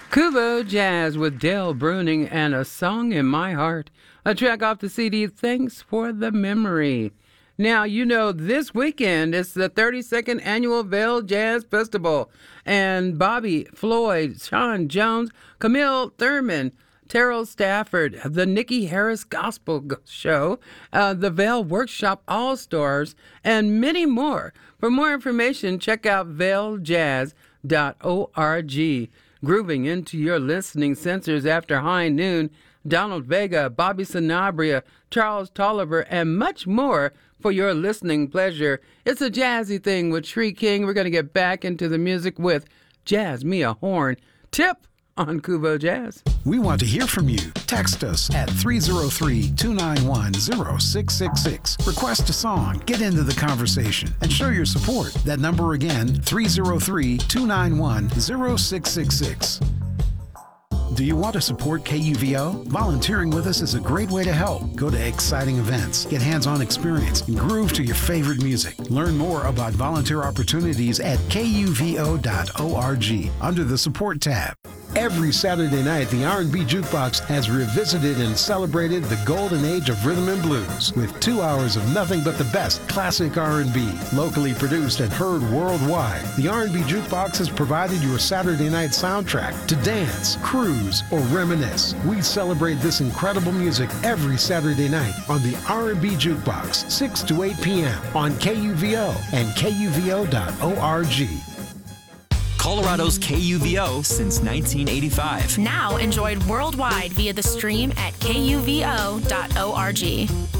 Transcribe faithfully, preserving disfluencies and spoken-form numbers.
Kubo Jazz with Dale Bruning and A Song in My Heart, a track off the C D Thanks for the Memory. Now, you know, this weekend is the thirty-second Annual Vail Jazz Festival, and Bobby Floyd, Sean Jones, Camille Thurman, Terrell Stafford, the Nikki Harris Gospel Show, uh, the Vail Workshop All-Stars, and many more. For more information, check out vail jazz dot org. Grooving into your listening sensors after high noon, Donald Vega, Bobby Sanabria, Charles Tolliver, and much more for your listening pleasure. It's a jazzy thing with Shree King. We're going to get back into the music with Jazz Mia Horn. Tip on Kubo Jazz. We want to hear from you. Text us at three oh three, two nine one, oh six six six. Request a song, get into the conversation, and show your support. That number again, three oh three, two nine one, oh six six six. Do you want to support K U V O? Volunteering with us is a great way to help. Go to exciting events, get hands-on experience, and groove to your favorite music. Learn more about volunteer opportunities at K U V O dot org under the Support tab. Every Saturday night, the R and B Jukebox has revisited and celebrated the golden age of rhythm and blues with two hours of nothing but the best classic R and B, locally produced and heard worldwide. The R and B Jukebox has provided your Saturday night soundtrack to dance, cruise, or reminisce. We celebrate this incredible music every Saturday night on the R and B Jukebox, six to eight p.m. on K U V O and K U V O dot org. Colorado's K U V O since nineteen eighty-five. Now enjoyed worldwide via the stream at K U V O dot org.